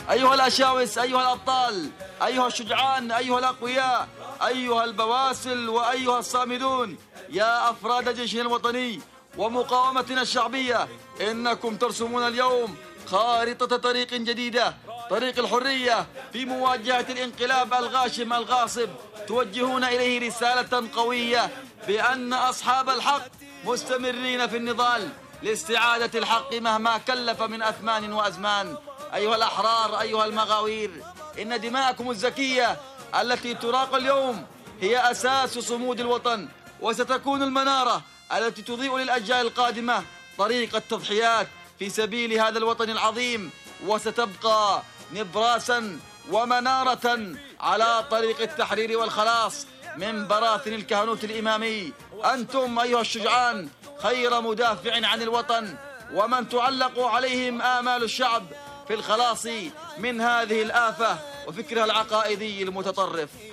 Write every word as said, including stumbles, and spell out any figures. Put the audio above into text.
أيها الأشاوس، أيها الأبطال، أيها الشجعان، أيها الأقوياء، أيها البواسل وأيها الصامدون، يا أفراد جيشنا الوطني ومقاومتنا الشعبية، إنكم ترسمون اليوم خارطة طريق جديدة، طريق الحرية في مواجهة الانقلاب الغاشم الغاصب. توجهون إليه رسالة قوية بأن أصحاب الحق مستمرين في النضال لاستعادة الحق مهما كلف من أثمان وأزمان. أيها الأحرار، أيها المغاوير، إن دماءكم الزكية التي تراق اليوم هي أساس صمود الوطن، وستكون المنارة التي تضيء للأجيال القادمة طريق التضحيات في سبيل هذا الوطن العظيم، وستبقى نبراسا ومنارة على طريق التحرير والخلاص من براثن الكهنوت الإمامي. أنتم أيها الشجعان خير مدافع عن الوطن، ومن تعلق عليهم آمال الشعب في الخلاص من هذه الآفة وفكرها العقائدي المتطرف.